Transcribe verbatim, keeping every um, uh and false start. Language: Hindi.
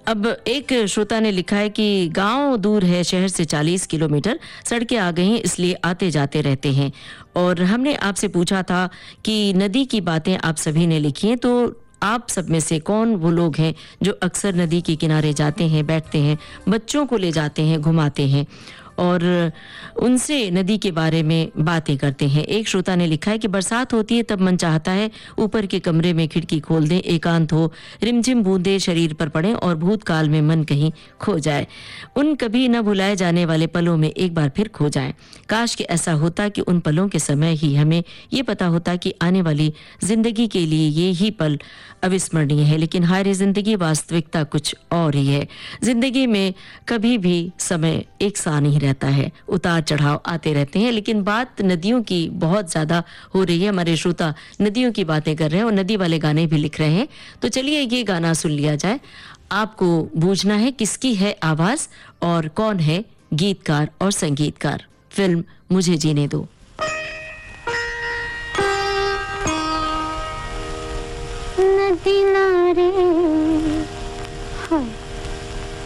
अब एक श्रोता ने लिखा है कि गांव दूर है शहर से चालीस किलोमीटर, सड़कें आ गई हैं इसलिए आते जाते रहते हैं। और हमने आपसे पूछा था कि नदी की बातें आप सभी ने लिखी हैं, तो आप सब में से कौन वो लोग हैं जो अक्सर नदी के किनारे जाते हैं, बैठते हैं, बच्चों को ले जाते हैं, घुमाते हैं और उनसे नदी के बारे में बातें करते हैं। एक श्रोता ने लिखा है कि बरसात होती है तब मन चाहता है ऊपर के कमरे में खिड़की खोल दें, एकांत हो, रिमझिम बूंदे शरीर पर पड़ें और भूतकाल में मन कहीं खो जाए, उन कभी न भुलाए जाने वाले पलों में एक बार फिर खो जाए। काश कि ऐसा होता कि उन पलों के समय ही हमें ये पता होता कि आने वाली जिंदगी के लिए ये ही पल अविस्मरणीय है। लेकिन हाय रे जिंदगी, वास्तविकता कुछ और ही है। जिंदगी में कभी भी समय एक सा नहीं रहता है, उतार चढ़ाव आते रहते हैं। लेकिन बात नदियों की बहुत ज्यादा हो रही है, हमारे श्रोता नदियों की बातें कर रहे हैं और नदी वाले गाने भी लिख रहे हैं। तो चलिए ये गाना सुन लिया जाए। आपको बूझना है किसकी है आवाज और कौन है गीतकार और संगीतकार। फिल्म मुझे जीने दो। नदी नारे